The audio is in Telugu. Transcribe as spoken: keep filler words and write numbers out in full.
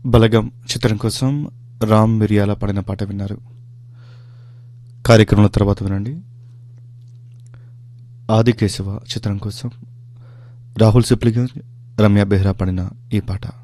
బలగం చిత్రం కోసం రామ్ మిరియాల పాడిన పాట విన్నారు. కార్యక్రమంలో తర్వాత వినండి ఆదికేశవ చిత్రం కోసం రాహుల్ సిప్లిగంజ్ రమ్య బెహ్రా పాడిన ఈ పాట.